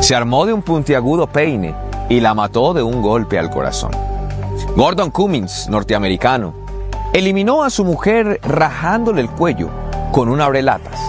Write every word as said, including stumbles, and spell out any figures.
Se armó de un puntiagudo peine y la mató de un golpe al corazón. Gordon Cummings, norteamericano, eliminó a su mujer rajándole el cuello con un abrelatas.